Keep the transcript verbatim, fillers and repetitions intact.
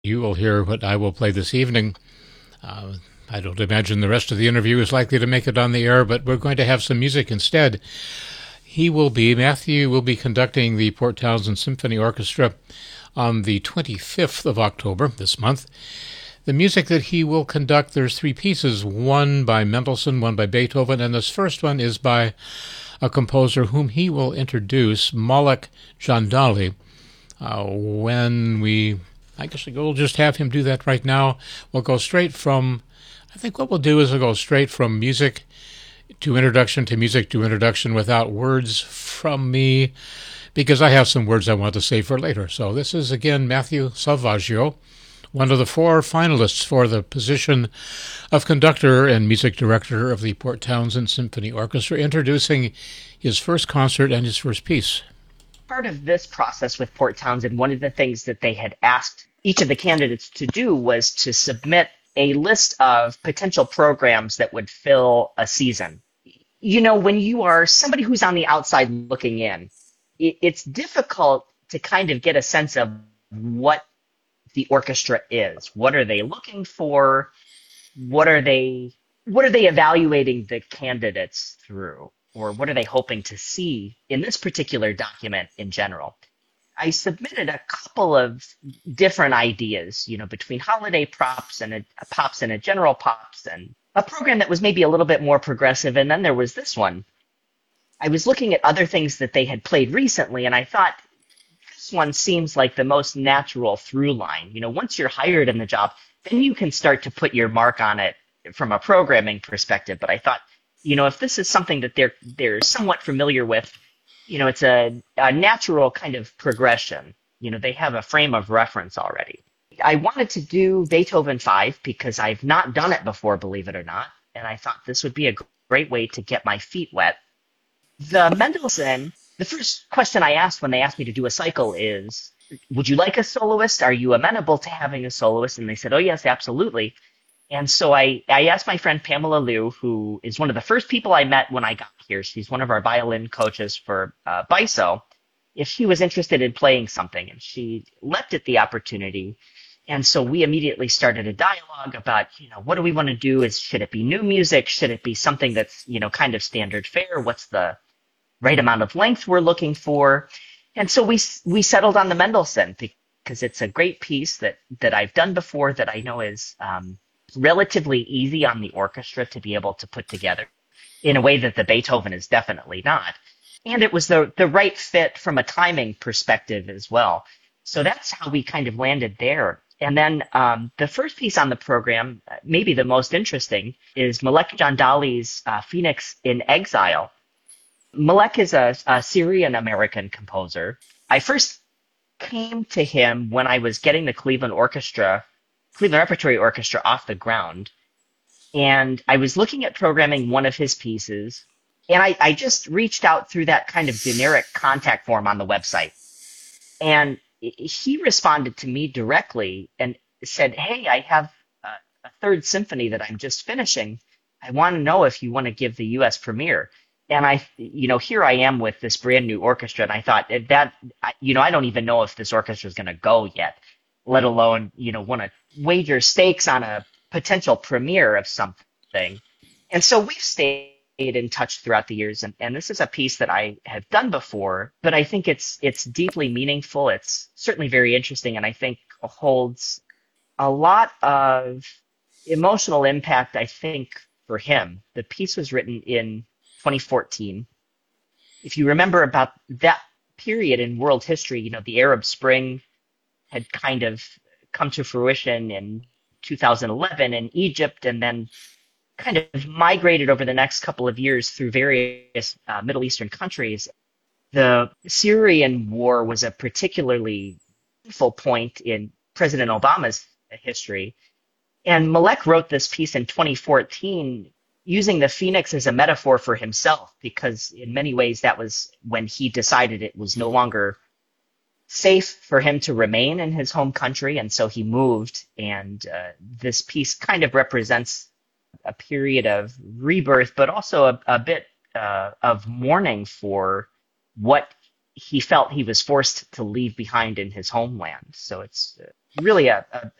You will hear what I will play this evening. Uh, I don't imagine the rest of the interview is likely to make it on the air, but we're going to have some music instead. He will be, Matthew will be conducting the Port Townsend Symphony Orchestra on the twenty-fifth of October, this month. The music that he will conduct, there's three pieces, one by Mendelssohn, one by Beethoven, and this first one is by a composer whom he will introduce, Malek Jandali. Uh, when we, I guess we'll just have him do that right now. We'll go straight from, I think what we'll do is we'll go straight from music to introduction to music to introduction without words from me, because I have some words I want to say for later. So this is, again, Matthew Salvaggio, one of the four finalists for the position of conductor and music director of the Port Townsend Symphony Orchestra, introducing his first concert and his first piece. Part of this process with Port Townsend, one of the things that they had asked each of the candidates to do was to submit a list of potential programs that would fill a season. You know, when you are somebody who's on the outside looking in, it's difficult to kind of get a sense of what the orchestra is. What are they looking for? What are they, what are they evaluating the candidates through? Or what are they hoping to see in this particular document in general? I submitted a couple of different ideas, you know, between holiday props and a, a pops and a general pops and a program that was maybe a little bit more progressive. And then there was this one. I was looking at other things that they had played recently, and I thought this one seems like the most natural through line. You know, once you're hired in the job, then you can start to put your mark on it from a programming perspective. But I thought, you know, if this is something that they're they're somewhat familiar with, you know, it's a, a natural kind of progression. You know, they have a frame of reference already. I wanted to do Beethoven five because I've not done it before, believe it or not, and I thought this would be a great way to get my feet wet. The Mendelssohn, the first question I asked when they asked me to do a cycle is, would you like a soloist? Are you amenable to having a soloist? And they said, oh, yes, absolutely. And so I, I asked my friend Pamela Liu, who is one of the first people I met when I got here. She's one of our violin coaches for uh, B I S O, if she was interested in playing something. And she leapt at the opportunity. And so we immediately started a dialogue about, you know, what do we want to do? Is should it be new music? Should it be something that's, you know, kind of standard fare? What's the right amount of length we're looking for? And so we we settled on the Mendelssohn because it's a great piece that, that I've done before that I know is um, relatively easy on the orchestra to be able to put together in a way that the Beethoven is definitely not. And it was the, the right fit from a timing perspective as well. So that's how we kind of landed there. And then um, the first piece on the program, maybe the most interesting, is Malek Jandali's uh, Phoenix in Exile. Malek is a, a Syrian-American composer. I first came to him when I was getting the Cleveland Orchestra, Cleveland Repertory Orchestra off the ground. And I was looking at programming one of his pieces, and I, I just reached out through that kind of generic contact form on the website. And he responded to me directly and said, hey, I have a, a third symphony that I'm just finishing. I want to know if you want to give the U S premiere. And I, you know, here I am with this brand new orchestra, and I thought that, you know, I don't even know if this orchestra is going to go yet, let alone, you know, want to wager stakes on a potential premiere of something. And so we've stayed in touch throughout the years, and, and this is a piece that I have done before, but I think it's it's deeply meaningful. It's certainly very interesting, and I think holds a lot of emotional impact, I think, for him. The piece was written in twenty fourteen. If you remember about that period in world history, you know, the Arab Spring had kind of come to fruition in two thousand eleven in Egypt, and then kind of migrated over the next couple of years through various uh, Middle Eastern countries. The Syrian war was a particularly painful point in President Obama's history. And Malek wrote this piece in twenty fourteen using the Phoenix as a metaphor for himself, because in many ways that was when he decided it was no longer safe for him to remain in his home country, and so he moved. And uh, this piece kind of represents a period of rebirth, but also a, a bit uh, of mourning for what he felt he was forced to leave behind in his homeland. So it's really a, a